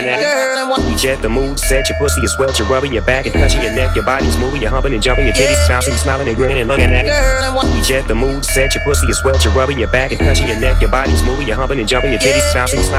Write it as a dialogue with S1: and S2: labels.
S1: You jet the mood set, your pussy is swell, you're rubbing your back and touching your neck, your body's moving, you're humping and jumping, your titties bouncing, smiling and grinning and looking at it. You jet the mood set, your pussy is swell, you're rubbing your back and touching your neck, your body's moving, you're humping and jumping, your titties bouncing, smiling.